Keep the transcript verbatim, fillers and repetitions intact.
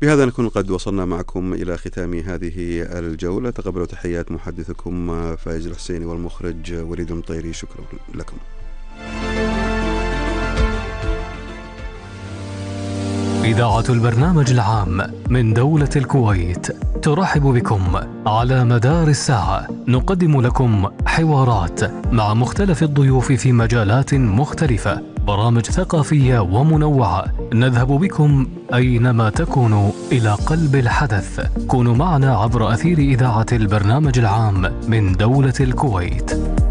بهذا نكون قد وصلنا معكم إلى ختام هذه الجولة. تقبلوا تحيات محدثكم فايز الحسيني والمخرج وليد المطيري. شكرا لكم. إذاعة البرنامج العام من دولة الكويت ترحب بكم. على مدار الساعة نقدم لكم حوارات مع مختلف الضيوف في مجالات مختلفة، برامج ثقافية ومنوعة. نذهب بكم أينما تكونوا إلى قلب الحدث. كونوا معنا عبر أثير إذاعة البرنامج العام من دولة الكويت.